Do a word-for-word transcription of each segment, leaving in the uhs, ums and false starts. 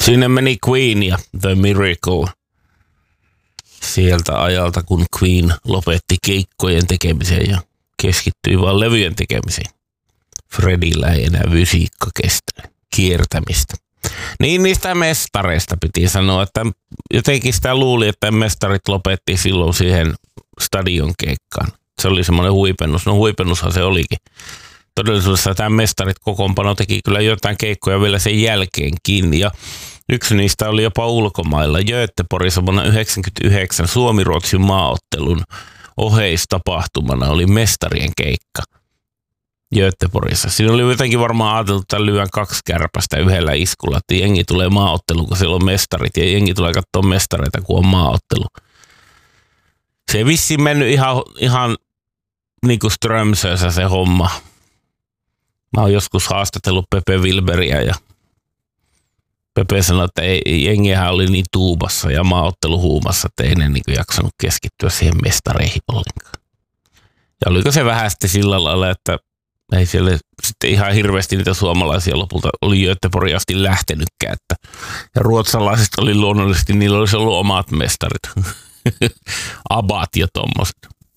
Sinne meni Queen ja The Miracle. Sieltä ajalta, kun Queen lopetti keikkojen tekemiseen ja keskittyi vaan levyjen tekemiseen. Fredillä ei enää fysiikka kestä kiertämistä. Niin niistä mestareista piti sanoa, että jotenkin sitä luuli, että mestarit lopetti silloin siihen stadion keikkaan. Se oli semmoinen huipennus. No huipennushan se olikin. Todellisuudessa tämä mestarit kokoonpano teki kyllä jotain keikkoja vielä sen jälkeenkin. Ja yksi niistä oli jopa ulkomailla. Göteborgissa vuonna yhdeksänkymmentäyhdeksän Suomi-Ruotsin maaottelun oheistapahtumana oli mestarien keikka Göteborgissa. Siinä oli jotenkin varmaan ajateltu, että lyön kaksi kärpästä yhdellä iskulla, että jengi tulee maaotteluun, kun siellä on mestarit, ja jengi tulee katsoa mestareita, kun on maaottelu. Se ei vissiin mennyt ihan, ihan niin kuin Strömsössä se homma. Mä oon joskus haastatellut Pepe Wilberiä, ja Pepe sanoi, että ei, jengihän oli niin tuubassa ja maaotteluhuumassa, että ei ne niin kuin jaksanut keskittyä siihen mestareihin ollenkaan. Ja oliko se vähän sitten sillä lailla, että ei siellä sitten ihan hirveästi niitä suomalaisia lopulta oli Göteborgin asti lähtenytkään. Että, ja ruotsalaiset oli luonnollisesti, niillä olisi ollut omat mestarit. Abat ja tommoset.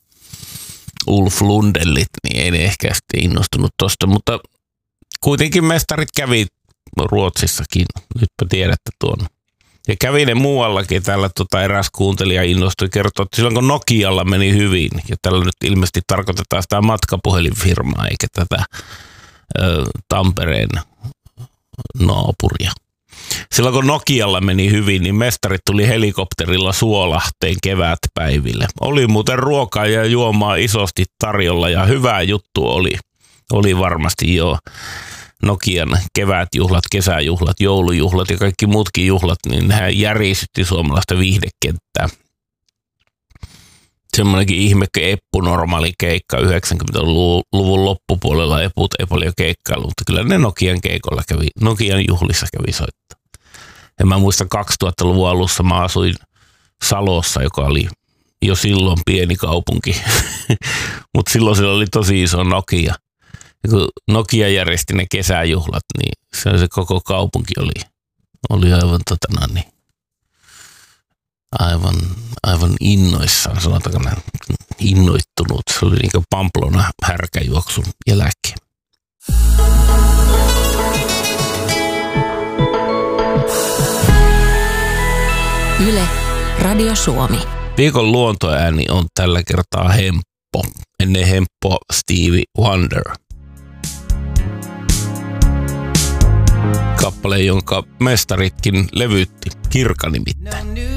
Ulf Lundellit, niin ei ne ehkä sitten innostunut tosta, mutta kuitenkin mestarit kävi Ruotsissakin. Nytpä tiedätte tuon. Ja kävi ne muuallakin. Täällä tota eräs kuuntelija innostui kertoa, että silloin kun Nokialla meni hyvin, ja tällä nyt ilmeisesti tarkoitetaan sitä matkapuhelinfirmaa, eikä tätä ö, Tampereen naapuria. Silloin kun Nokialla meni hyvin, niin mestarit tuli helikopterilla Suolahteen kevätpäiville. Oli muuten ruokaa ja juomaa isosti tarjolla, ja hyvää juttu oli. Oli varmasti jo. Nokian kevätjuhlat, kesäjuhlat, joulujuhlat ja kaikki muutkin juhlat, niin nehän järisytti suomalaista viihdekenttää. Semmoinenkin ihme Eppu normaali keikka yhdeksänkymmentäluvun loppupuolella Eput ei paljon keikkailu, mutta kyllä ne Nokian keikolla kävi, Nokian juhlissa kävi soittaa. Ja mä muistan kaksituhattaluvun alussa mä asuin Salossa, joka oli jo silloin pieni kaupunki, mutta silloin siellä oli tosi iso Nokia. Ja kun Nokia järjesti ne kesäjuhlat, niin se, se koko kaupunki oli, oli aivan, totana, niin, aivan, aivan innoissaan, sanotaanko näin, innoittunut. Se oli niin kuin Pamplona härkäjuoksun jälkeen. Yle, Radio Suomi. Viikon luontoääni on tällä kertaa Hemppo. Ennen Hemppo Stevie Wonder. Kappale, jonka mestaritkin levytti, Kirka nimittäin.